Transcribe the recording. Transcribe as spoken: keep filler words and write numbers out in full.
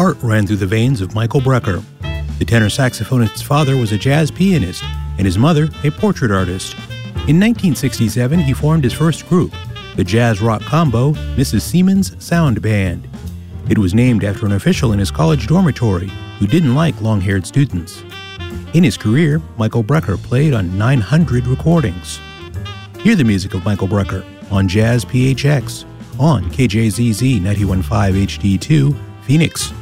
Art ran through the veins of Michael Brecker. The tenor saxophonist's father was a jazz pianist, and his mother a portrait artist. In nineteen sixty-seven, he formed his first group, the jazz rock combo Missus Siemens Sound Band. It was named after an official in his college dormitory who didn't like long-haired students. In his career, Michael Brecker played on nine hundred recordings. Hear the music of Michael Brecker on Jazz P H X on K J Z Z ninety-one point five H D two, Phoenix.